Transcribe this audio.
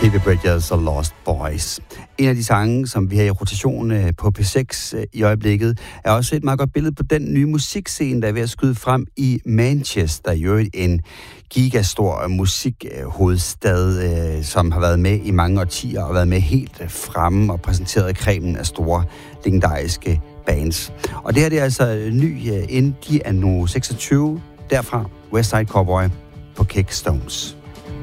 Phoebe Bridgers og Lost Boys. En af de sange, som vi har i rotation på P6 i øjeblikket, er også et meget godt billede på den nye musikscene, der er ved at skyde frem i Manchester. Jo en gigastor musikhovedstad, som har været med i mange årtier og været med helt fremme og præsenteret cremen af store legendariske bands. Og det her det er altså ny Indie anno 26, derfra West Side Cowboy på Kick Stones.